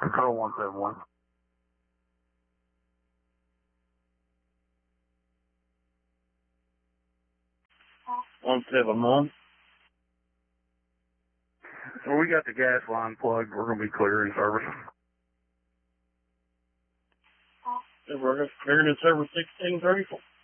Control 171. 171. Well, we got the gas line plugged. We're going to be clearing service. We're clearing in service 1634.